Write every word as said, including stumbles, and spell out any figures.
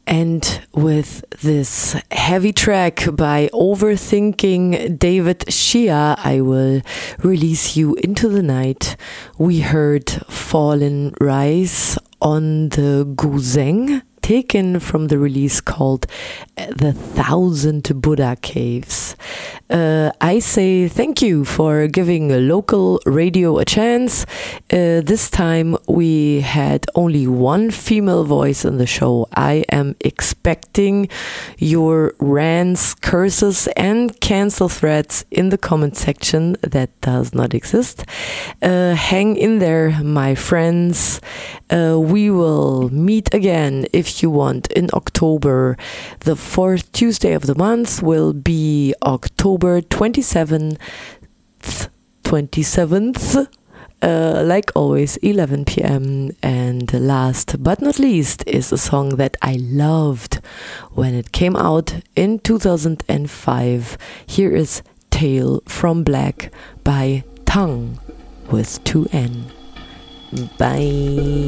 And with this heavy track by Overthinking David Shia, I will release you into the night. We heard Fallen Rise on the Guzeng, taken from the release called The Thousand Buddha Caves. Uh, I say thank you for giving a local radio a chance. Uh, this time we had only one female voice in the show. I am expecting your rants, curses and cancel threats in the comment section. That does not exist. Uh, hang in there, my friends. Uh, we will meet again if you want in October. The fourth Tuesday of the month will be October twenty-seventh, twenty-seventh, uh, like always, eleven p.m. And last but not least is a song that I loved when it came out in two thousand five. Here is Tale from Black by Tongue with two N. Bye.